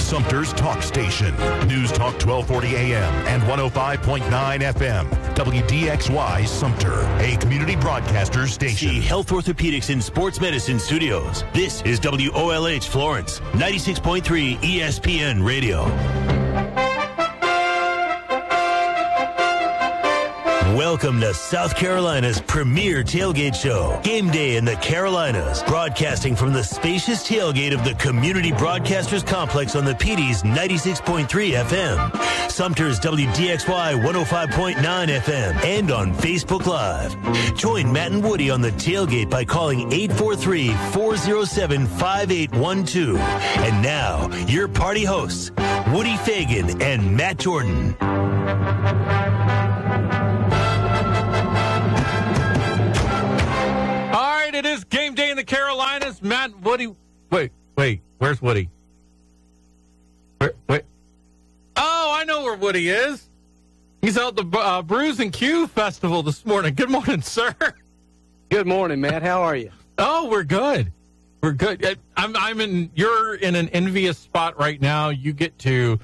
Sumter's talk station. News Talk 1240 AM and 105.9 FM. WDXY Sumter, a community broadcaster station. See Health Orthopedics and Sports Medicine Studios. This is WOLH Florence, 96.3 ESPN Radio. Welcome to South Carolina's premier tailgate show, Game Day in the Carolinas, broadcasting from the spacious tailgate of the Community Broadcasters Complex on the PD's 96.3 FM, Sumter's WDXY 105.9 FM, and on Facebook Live. Join Matt and Woody on the tailgate by calling 843-407-5812. And now, your party hosts, Woody Fagan and Matt Jordan. It is Game Day in the Carolinas. Matt, Woody. Wait. Where's Woody? Wait. Oh, I know where Woody is. He's out at the Brews and Q Festival this morning. Good morning, sir. Good morning, Matt. How are you? Oh, we're good. We're good. You're in an envious spot right now. You get to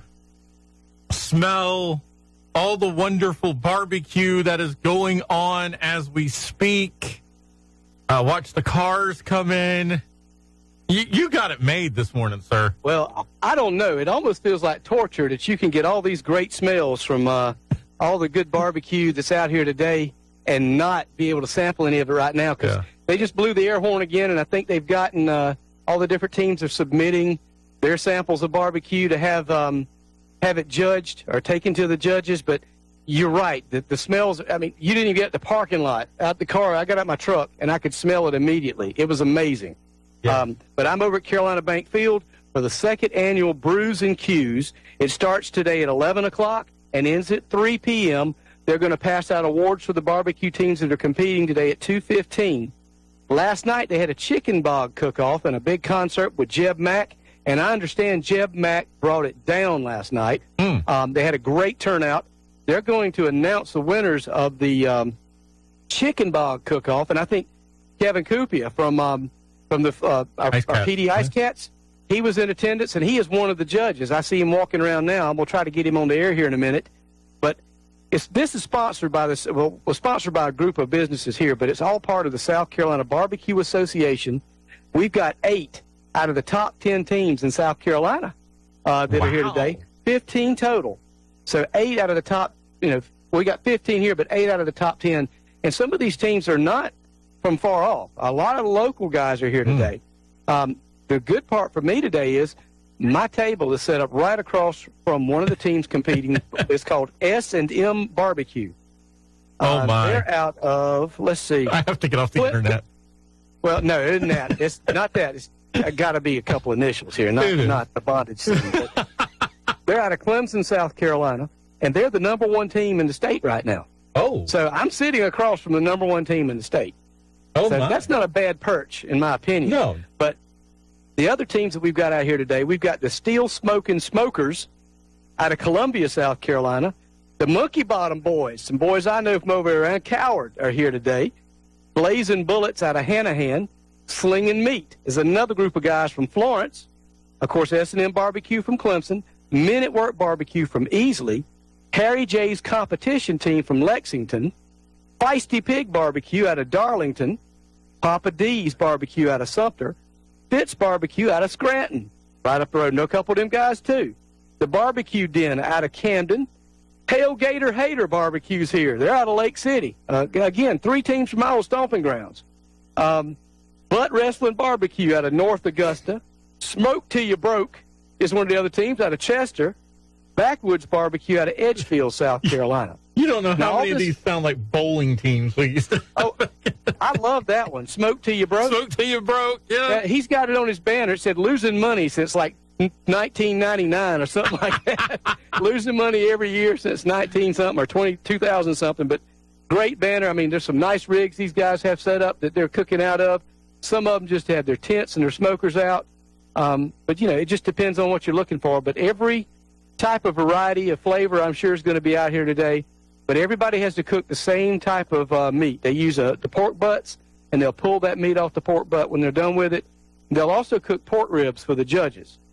smell all the wonderful barbecue that is going on as we speak. Watch the cars come in. You got it made this morning, sir. Well, I don't know. It almost feels like torture that you can get all these great smells from all the good barbecue that's out here today and not be able to sample any of it right now because they just blew the air horn again, and I think they've gotten all the different teams are submitting their samples of barbecue to have it judged or taken to the judges, but you're right. The smells, I mean, you didn't even get the parking lot. Out the car, I got out my truck, and I could smell it immediately. It was amazing. Yeah. But I'm over at Carolina Bank Field for the second annual Brews and Qs. It starts today at 11 o'clock and ends at 3 p.m. They're going to pass out awards for the barbecue teams that are competing today at 2:15. Last night, they had a chicken bog cook-off and a big concert with Jeb Mack, and I understand Jeb Mack brought it down last night. They had a great turnout. They're going to announce the winners of the chicken bog cook-off, and I think Kevin Kupia from our PD Ice Cats, he was in attendance, and he is one of the judges. I see him walking around now. I'm going to try to get him on the air here in a minute. But this is sponsored by sponsored by a group of businesses here, but it's all part of the South Carolina Barbecue Association. We've got 8 out of the top 10 teams in South Carolina that are here today, 15 total. So 8 out of the top, we got 15 here, but 8 out of the top 10. And some of these teams are not from far off. A lot of the local guys are here today. The good part for me today is my table is set up right across from one of the teams competing. It's called S&M Barbecue. Oh, my. They're out of, let's see. I have to get off the internet. Well, no, it isn't that. It's not that. It's got to be a couple initials here, not the bondage scene. But they're out of Clemson, South Carolina, and they're the number 1 team in the state right now. Oh. So I'm sitting across from the number 1 team in the state. Oh, so my. That's not a bad perch, in my opinion. No. But the other teams that we've got out here today, we've got the Steel Smoking Smokers out of Columbia, South Carolina. The Monkey Bottom Boys, some boys I know from over around Coward, are here today. Blazing Bullets out of Hanahan. Slinging Meat is another group of guys from Florence. Of course, S&M Barbecue from Clemson. Men at Work Barbecue from Easley. Harry J's Competition Team from Lexington. Feisty Pig Barbecue out of Darlington. Papa D's Barbecue out of Sumter. Fitz Barbecue out of Scranton. Right up the road. Know a couple of them guys, too. The Barbecue Den out of Camden. Tailgater Hater Barbecue's here. They're out of Lake City. Again, 3 teams from my old stomping grounds. Butt Wrestling Barbecue out of North Augusta. Smoke Till You Broke is one of the other teams out of Chester. Backwoods Barbecue out of Edgefield, South Carolina. You don't know how many of these sound like bowling teams we used to. Oh, I love that one. Smoke Till You Broke. Smoke Till You Broke, yeah. He's got it on his banner. It said losing money since like 1999 or something like that. Losing money every year since 19-something or 2000-something. But great banner. I mean, there's some nice rigs these guys have set up that they're cooking out of. Some of them just have their tents and their smokers out. But, it just depends on what you're looking for. But every type of variety of flavor, I'm sure, is going to be out here today. But everybody has to cook the same type of meat. They use the pork butts, and they'll pull that meat off the pork butt when they're done with it. They'll also cook pork ribs for the judges.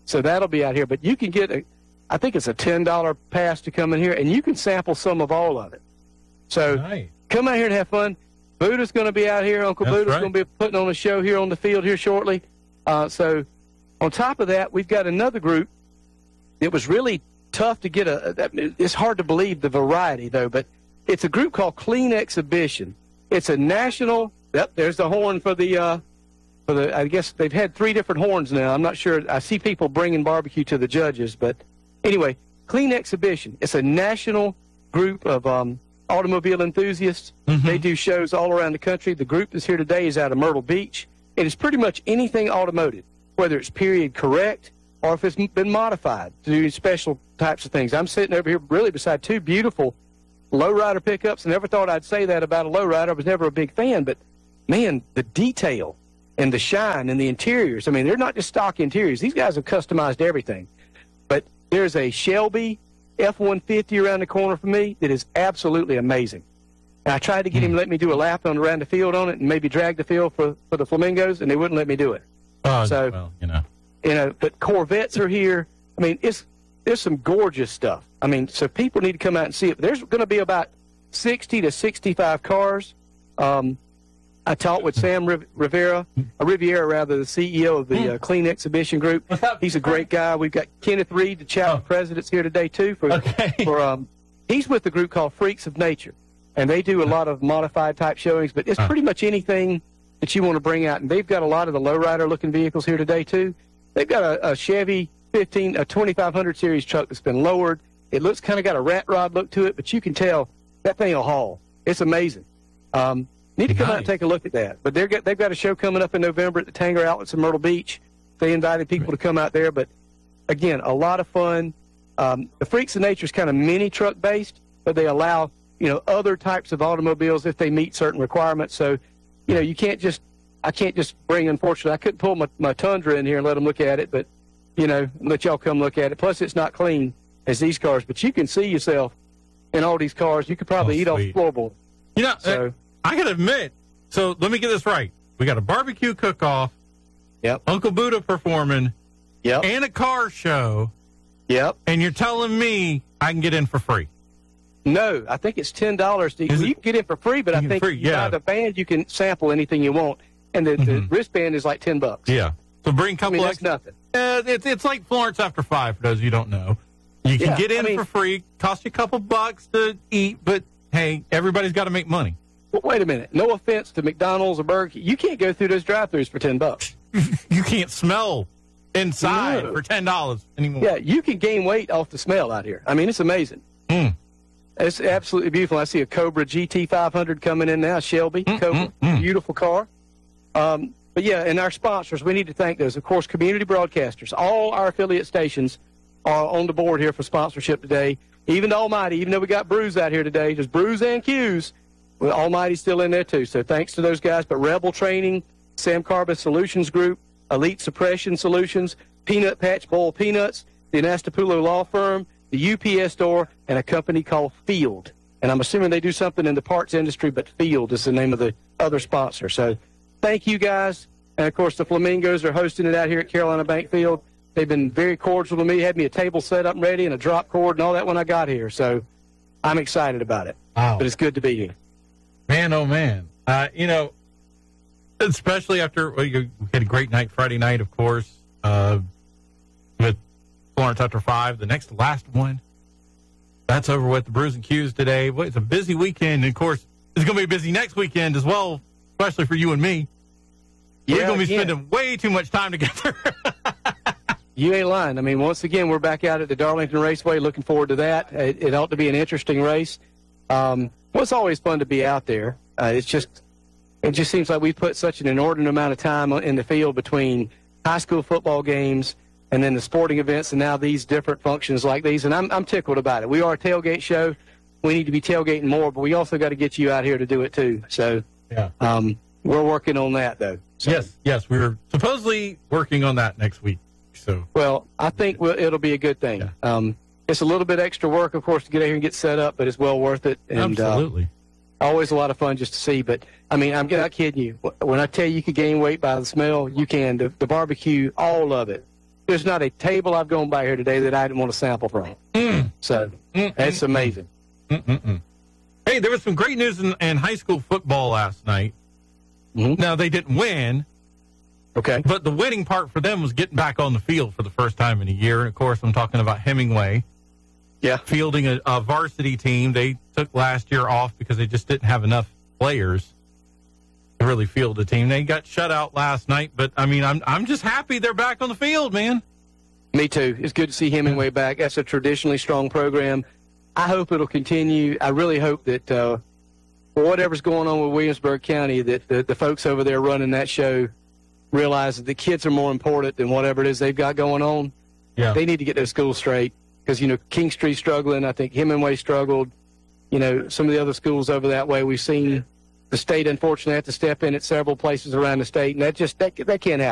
So that'll be out here. But you can get I think it's a $10 pass to come in here, and you can sample some of all of it. So nice. Come out here and have fun. Buddha's going to be out here. Uncle Buddha's going to be putting on a show here on the field here shortly. So on top of that, we've got another group. It was really tough to get it's hard to believe the variety, though, but it's a group called Clean Exhibition. It's a national, there's the horn for the, I guess they've had 3 different horns now. I'm not sure. I see people bringing barbecue to the judges, but anyway, Clean Exhibition. It's a national group of automobile enthusiasts. Mm-hmm. They do shows all around the country. The group that's here today is out of Myrtle Beach. It is pretty much anything automotive, whether it's period correct or if it's been modified to do special types of things. I'm sitting over here really beside 2 beautiful lowrider pickups. I never thought I'd say that about a lowrider. I was never a big fan, but man, the detail and the shine and the interiors. I mean, they're not just stock interiors. These guys have customized everything. But there's a Shelby F-150 around the corner from me that is absolutely amazing. And I tried to get him to let me do a lap around the field on it and maybe drag the field for the Flamingos, and they wouldn't let me do it. Well, but Corvettes are here. I mean, there's some gorgeous stuff. I mean, so people need to come out and see it. There's going to be about 60 to 65 cars. I talked with Sam Riviera, the CEO of the Clean Exhibition Group. He's a great guy. We've got Kenneth Reed, the chapter president's here today, too. He's with the group called Freaks of Nature, and they do a lot of modified-type showings, but it's pretty much anything that you want to bring out. And they've got a lot of the lowrider-looking vehicles here today, too. They've got a Chevy 2500 series truck that's been lowered. It looks kind of got a rat rod look to it, but you can tell that thing will haul. It's amazing. Need to come out and take a look at that. But they've got a show coming up in November at the Tanger Outlets in Myrtle Beach. They invited people to come out there. But, again, a lot of fun. The Freaks of Nature is kind of mini truck based, but they allow, other types of automobiles if they meet certain requirements. So, I can't just bring, unfortunately, I couldn't pull my Tundra in here and let them look at it, but, let y'all come look at it. Plus, it's not clean as these cars, but you can see yourself in all these cars. You could probably eat off the floorboard. I got to admit, so let me get this right. We got a barbecue cook-off, Uncle Buddha performing, and a car show, and you're telling me I can get in for free? No, I think it's $10. You can get in for free, but I think if you buy the band, you can sample anything you want, and the wristband is like $10. Yeah, so bring a couple that's nothing. It's like Florence After 5, for those of you who don't know. You can get in for free, cost you a couple bucks to eat, but, hey, everybody's got to make money. Well, wait a minute. No offense to McDonald's or Burger King. You can't go through those drive-thrus for $10. You can't smell inside for $10 anymore. Yeah, you can gain weight off the smell out here. I mean, it's amazing. It's absolutely beautiful. I see a Cobra GT500 coming in now, Shelby Cobra, beautiful car. But yeah, and our sponsors, we need to thank those. Of course, community broadcasters. All our affiliate stations are on the board here for sponsorship today. Even the Almighty, even though we got Brews out here today, there's Brews and Q's. Well, Almighty's still in there, too. So thanks to those guys. But Rebel Training, Sam Carbis Solutions Group, Elite Suppression Solutions, Peanut Patch Bowl Peanuts, the Anastapulo Law Firm, the UPS Store, and a company called Field. And I'm assuming they do something in the parts industry, but Field is the name of the other sponsor. So thank you, guys. And, of course, the Flamingos are hosting it out here at Carolina Bank Field. They've been very cordial to me, had me a table set up and ready and a drop cord and all that when I got here. So I'm excited about it. Wow. But it's good to be here. Man, oh, man. Especially after we had a great night Friday night, of course, with Florence After 5. The last one, that's over with the Brews and Q's today. Well, it's a busy weekend. And, of course, it's going to be busy next weekend as well, especially for you and me. We're going to be spending way too much time together. You ain't lying. I mean, once again, we're back out at the Darlington Raceway. Looking forward to that. It ought to be an interesting race. Well, it's always fun to be out there. It just seems like we put such an inordinate amount of time in the field between high school football games and then the sporting events and now these different functions like these. And I'm tickled about it. We are a tailgate show. We need to be tailgating more, but we also got to get you out here to do it too. So we're working on that, though. So. Yes. We're supposedly working on that next week. So well, I think it'll be a good thing. Yeah. It's a little bit extra work, of course, to get out here and get set up, but it's well worth it. And, absolutely. Always a lot of fun just to see. But, I mean, I'm not kidding you. When I tell you could gain weight by the smell, you can. The barbecue, all of it, there's not a table I've gone by here today that I didn't want to sample from. So that's amazing. Hey, there was some great news in high school football last night. Now, they didn't win. Okay. But the winning part for them was getting back on the field for the first time in a year. And, of course, I'm talking about Hemingway. Yeah. Fielding a varsity team. They took last year off because they just didn't have enough players to really field a team. They got shut out last night. But, I mean, I'm just happy they're back on the field, man. Me too. It's good to see Hemingway back. That's a traditionally strong program. I hope it'll continue. I really hope that for whatever's going on with Williamsburg County, that the folks over there running that show realize that the kids are more important than whatever it is they've got going on. Yeah. They need to get their schools straight because, Kingstree's struggling. I think Hemingway struggled. Some of the other schools over that way, we've seen the state, unfortunately, have to step in at several places around the state, and that can't happen.